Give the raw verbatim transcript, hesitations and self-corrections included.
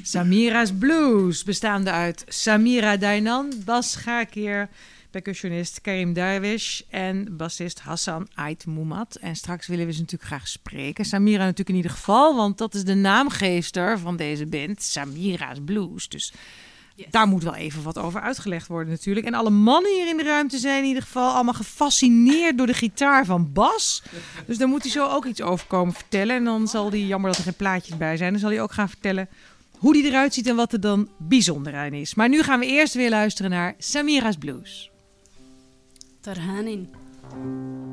Samira's Blues, bestaande uit Samira Dainan, bas Shakir, percussionist Karim Darwish en bassist Hassan Ait Moumad. En straks willen we ze natuurlijk graag spreken. Samira natuurlijk in ieder geval, want dat is de naamgeefster van deze band, Samira's Blues. Dus yes. Daar moet wel even wat over uitgelegd worden natuurlijk. En alle mannen hier in de ruimte zijn in ieder geval allemaal gefascineerd door de gitaar van Bas. Dus daar moet hij zo ook iets over komen vertellen. En dan zal hij, jammer dat er geen plaatjes bij zijn, dan zal hij ook gaan vertellen hoe die eruit ziet en wat er dan bijzonder aan is. Maar nu gaan we eerst weer luisteren naar Samira's Blues. Tarhanin.